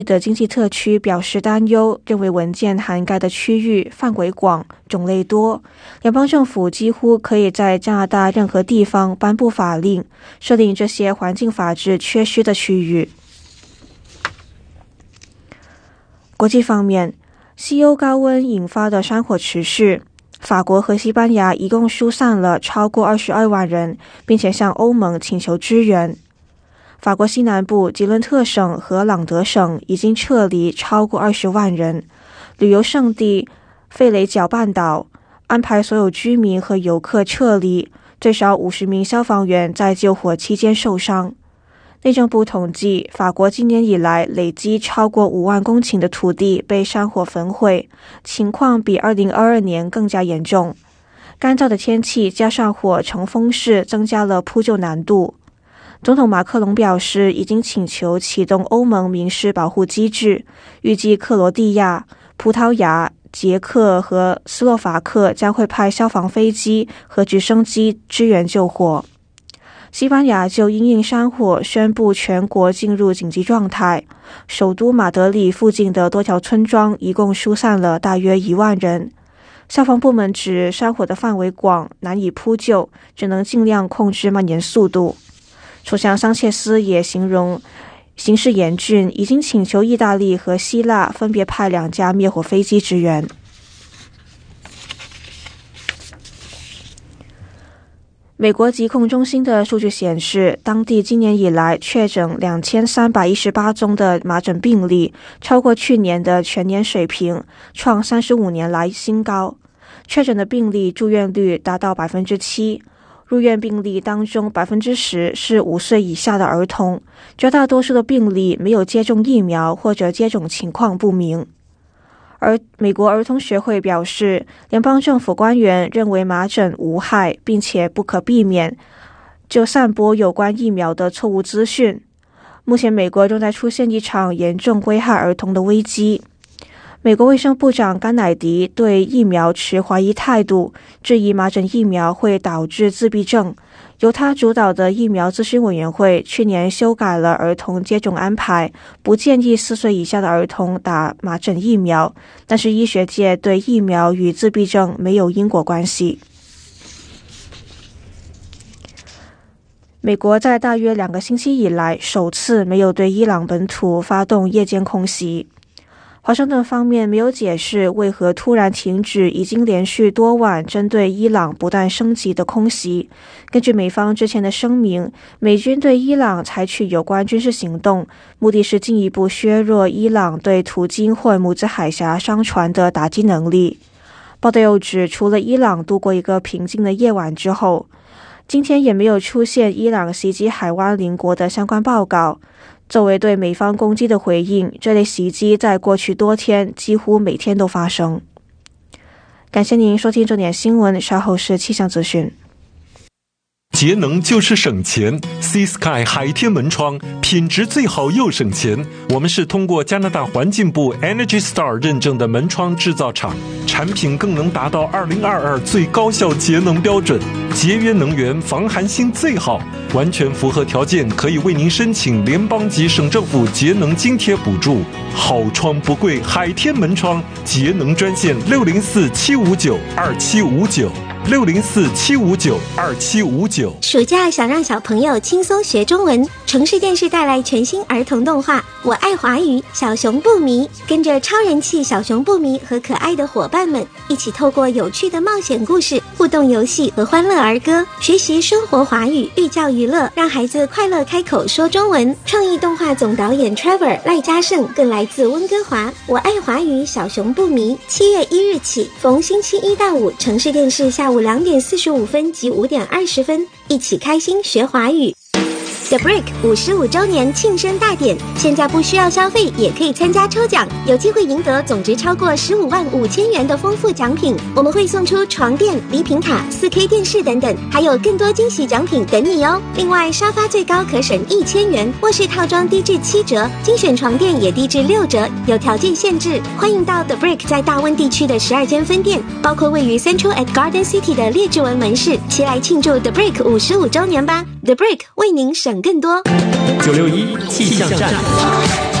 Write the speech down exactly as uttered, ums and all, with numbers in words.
的经济特区表示担忧，认为文件涵盖的区域范围广、种类多，联邦政府几乎可以在加拿大任何地方颁布法令，设定这些环境法治缺失的区域。国际方面，西欧高温引发的山火持续，法国和西班牙一共疏散了超过二十二万人，并且向欧盟请求支援。法国西南部吉伦特省和朗德省已经撤离超过二十万人，旅游胜地费雷角半岛安排所有居民和游客撤离，最少五十名消防员在救火期间受伤。内政部统计，法国今年以来累积超过五万公顷的土地被山火焚毁，情况比二零二二年更加严重。干燥的天气加上火成风势，增加了扑救难度。总统马克龙表示，已经请求启动欧盟民事保护机制，预计克罗地亚、葡萄牙、捷克和斯洛伐克将会派消防飞机和直升机支援救火。西班牙就因应山火宣布全国进入紧急状态，首都马德里附近的多条村庄一共疏散了大约一万人。消防部门指山火的范围广，难以扑救，只能尽量控制蔓延速度。首相桑切斯也形容形势严峻，已经请求意大利和希腊分别派两架灭火飞机支援。美国疾控中心的数据显示，当地今年以来确诊两千三百一十八宗的麻疹病例，超过去年的全年水平，创三十五年来新高。确诊的病例住院率达到 百分之七，入院病例当中 百分之十 是五岁以下的儿童，绝大多数的病例没有接种疫苗或者接种情况不明。而美国儿童学会表示，联邦政府官员认为麻疹无害，并且不可避免，就散播有关疫苗的错误资讯。目前美国正在出现一场严重危害儿童的危机。美国卫生部长甘乃迪对疫苗持怀疑态度，质疑麻疹疫苗会导致自闭症。由他主导的疫苗咨询委员会去年修改了儿童接种安排，不建议四岁以下的儿童打麻疹疫苗，但是医学界对疫苗与自闭症没有因果关系。美国在大约两个星期以来首次没有对伊朗本土发动夜间空袭。华盛顿方面没有解释为何突然停止已经连续多晚针对伊朗不断升级的空袭。根据美方之前的声明，美军对伊朗采取有关军事行动，目的是进一步削弱伊朗对途经霍尔木兹海峡商船的打击能力。报道又指，除了伊朗度过一个平静的夜晚之后，今天也没有出现伊朗袭击海湾邻国的相关报告。作为对美方攻击的回应，这类袭击在过去多天几乎每天都发生。感谢您收听重点新闻，稍后是气象资讯。 节能就是省钱 ，Sea Sky 海天门窗品质最好又省钱。我们是通过加拿大环境部 Energy Star 认证的门窗制造厂，产品更能达到二零二二最高效节能标准，节约能源，防寒性最好，完全符合条件，可以为您申请联邦及省政府节能津贴补助。好窗不贵，海天门窗节能专线六零四七五九二七五九。六零四七五九二七五九。 暑假想让小朋友轻松学中文，城市电视带来全新儿童动画《我爱华语》，小熊不迷，跟着超人气小熊不迷和可爱的伙伴们一起透过有趣的冒险故事、互动游戏和欢乐儿歌，学习生活华语，寓教于乐，让孩子快乐开口说中文。创意动画总导演 Trevor 赖嘉胜更来自温哥华，《我爱华语》小熊不迷，七月一日起，逢星期一到五，城市电视下午两点四十五分及五点二十分，一起开心学华语。The Brick 五十五周年庆生大典，现在不需要消费也可以参加抽奖，有机会赢得总值超过十五万五千元的丰富奖品。我们会送出床垫、礼品卡、四 K 电视等等，还有更多惊喜奖品等你哦。另外，沙发最高可省一千元，卧室套装低至七折，精选床垫也低至六折，有条件限制。欢迎到 The Brick 在大温地区的十二间分店，包括位于 Central at Garden City 的列治文门市，齐来庆祝 The Brick 五十五周年吧。The Brick 为您省更多。 九六一气象站。